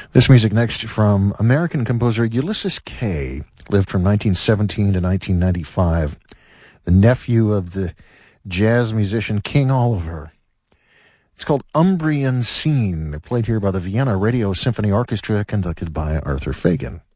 This music next from American composer Ulysses Kay, lived from 1917 to 1995, the nephew of the jazz musician King Oliver. It's called Umbrian Scene, played here by the Vienna Radio Symphony Orchestra, conducted by Arthur Fagan.